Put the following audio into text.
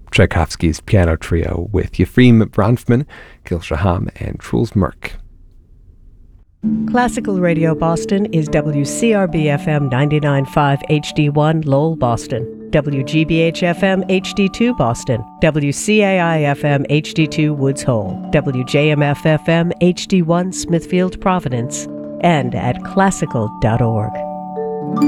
Tchaikovsky's Piano Trio with Yefrim Bronfman, Gil Shaham, and Truls Murk. Classical Radio Boston is WCRB-FM 99.5 HD1 Lowell, Boston, WGBH-FM HD2 Boston, WCAI-FM HD2 Woods Hole, WJMF-FM HD1 Smithfield, Providence, and at classical.org.